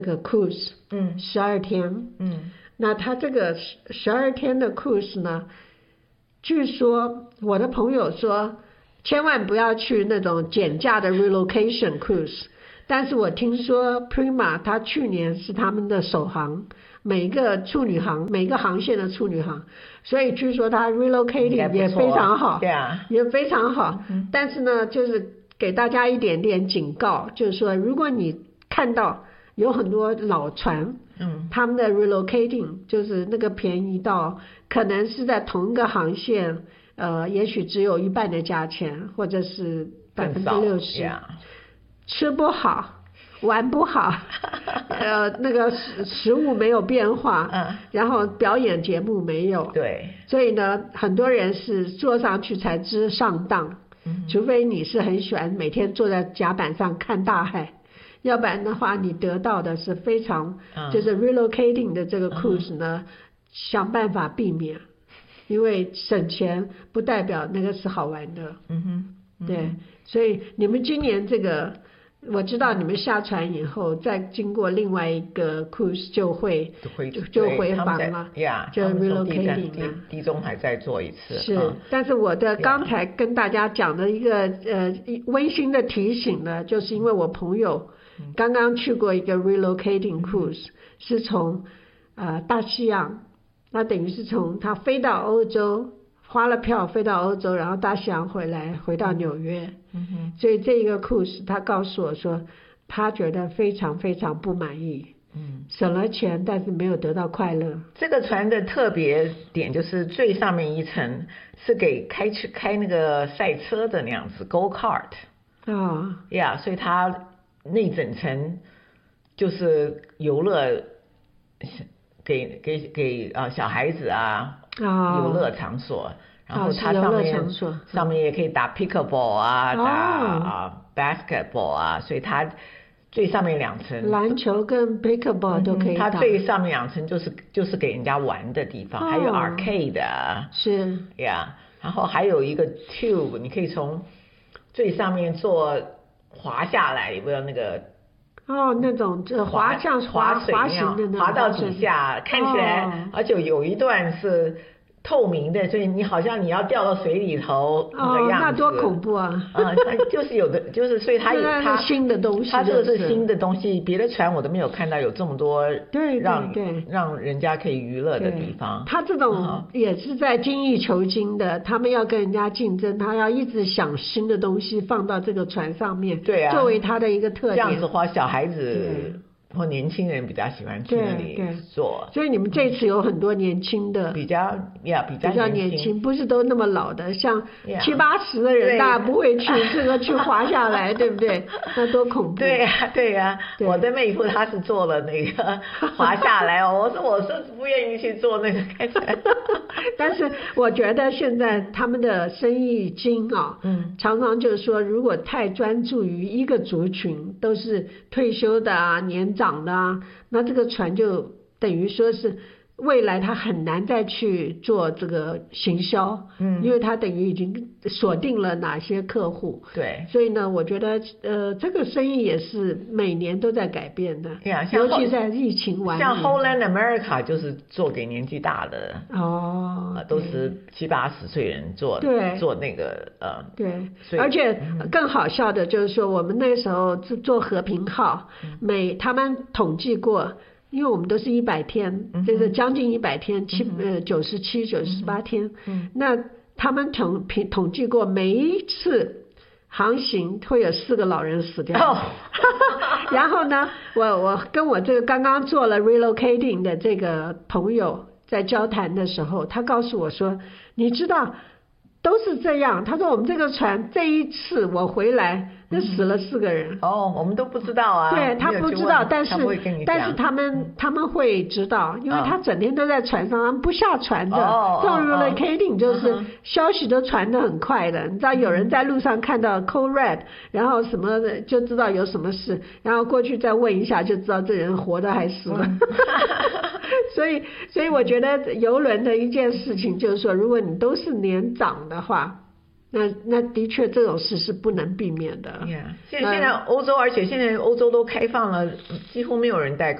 个 cruise， 12天，那他这个12天的 cruise 呢，据说我的朋友说，千万不要去那种减价的 relocation cruise， 但是我听说 Prima 他去年是他们的首航，每个航线的处女航，所以据说他 relocating 也非常好， 对啊， 也非常好，但是呢，就是给大家一点点警告，就是说，如果你看到有很多老船，他们的 relocating 就是那个便宜到可能是在同一个航线，也许只有一半的价钱，或者是60%，吃不好，玩不好，那个食物没有变化，然后表演节目没有， 对， 所以呢，很多人是坐上去才知上当，除非你是很喜欢每天坐在甲板上看大海。要不然的话，你得到的是非常，就是 relocating 的这个 cruise 呢，想办法避免，因为省钱不代表那个是好玩的。对，所以你们今年这个，我知道你们下船以后，再经过另外一个 cruise 就回航了，就 relocating 了。 地中海再做一次。 是，但是我的刚才跟大家讲的一个温馨的提醒呢，就是因为我朋友刚刚去过一个 relocating cruise，是从大西洋，那等于是从他飞到欧洲，花了票飞到欧洲，然后大西洋回到纽约。所以这一个 cruise 他告诉我说，他觉得非常非常不满意。省了钱，但是没有得到快乐。 这个船的特别点就是最上面一层是给开那个赛车的那样子 go kart。所以它那整层就是游乐，给小孩子游乐场所。然后它上面也可以打 pickleball 打basketball 所以它最上面2层篮球跟 pickleball 都可以打。 它最上面2层就是给人家玩的地方，还有 arcade 是然后还有一个 tube， 你可以从最上面滑下来，有没有那个那种像滑水那样滑到底下，看起来而且有一段是透明的，所以你好像你要掉到水里头那个样子。 那多恐怖啊！ 就是有的，就是所以它是新的东西， 它这个是新的东西，别的船我都没有看到有这么多让人家可以娱乐的地方。 它这种也是在精益求精的，他们要跟人家竞争，他要一直想新的东西放到这个船上面，作为它的一个特点。 这样子的话，小孩子或年轻人比较喜欢去那里做， 所以你们这次有很多年轻的， 比较年轻， 不是都那么老的，像70、80的人，大家不会去这个去滑下来，对不对？那多恐怖！ 对呀，我的妹夫他是做了那个滑下来我是不愿意去做那个开船。 但是我觉得现在他们的生意经常常就是说，如果太专注于一个族群，都是退休的年长的那这个船就等于说是未来他很难再去做这个行销，因为他等于已经锁定了哪些客户。 对， 所以呢，我觉得这个生意也是每年都在改变的，尤其在疫情完。 像 Holland America 就是做给年纪大的都是70、80岁人做那个对，而且更好笑的就是说，我们那时候做和平号，他们统计过。因为我们都是100天，就是将近100天，97、98天。那他们统计过，每一次航行会有4个老人死掉。然后呢，我跟我这个刚刚做了 relocating 的这个朋友在交谈的时候，他告诉我说，你知道都是这样。他说我们这个船这一次我回来。那死了4个人我们都不知道对，他不知道，但是他们会知道，因为他整天都在船上，他们不下船的。这种 relocating 就是消息都传得很快的，你知道有人在路上看到 code red， 然后什么的就知道有什么事，然后过去再问一下就知道这人活的还死了。所以我觉得邮轮的一件事情就是说，如果你都是年长的话， 那的确这种事是不能避免的。 现在欧洲，而且现在欧洲都开放了，几乎没有人戴